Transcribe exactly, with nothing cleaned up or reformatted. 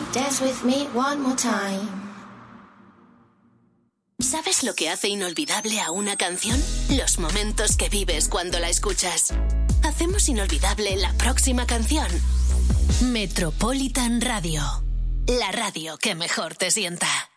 Dance with me one more time. ¿Sabes lo que hace inolvidable a una canción? Los momentos que vives cuando la escuchas. Hacemos inolvidable la próxima canción. Metropolitan Radio. La radio que mejor te sienta.